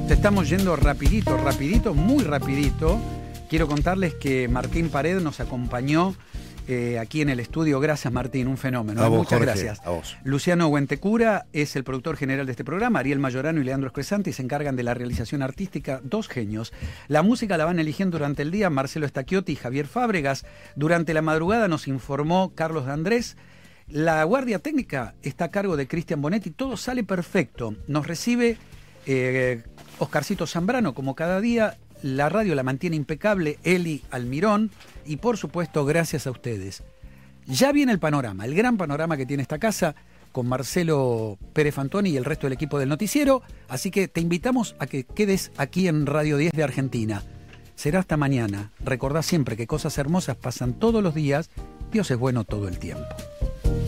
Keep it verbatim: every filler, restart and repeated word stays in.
te estamos yendo rapidito, rapidito, muy rapidito. Quiero contarles que Martín Pared nos acompañó eh, aquí en el estudio. Gracias, Martín, un fenómeno. A vos, Muchas Jorge, gracias. a vos. Luciano Huentecura es el productor general de este programa. Ariel Mayorano y Leandro Escresante se encargan de la realización artística. Dos genios. La música la van eligiendo durante el día Marcelo Stacchiotti y Javier Fábregas. Durante la madrugada nos informó Carlos de Andrés. La guardia técnica está a cargo de Cristian Bonetti. Todo sale perfecto. Nos recibe eh, Oscarcito Zambrano, como cada día. La radio la mantiene impecable Eli Almirón. Y por supuesto, gracias a ustedes. Ya viene el panorama, el gran panorama que tiene esta casa, con Marcelo Pérez Fantoni y el resto del equipo del noticiero. Así que te invitamos a que quedes aquí en Radio diez de Argentina. Será hasta mañana. Recordá siempre que cosas hermosas pasan todos los días. Dios es bueno todo el tiempo.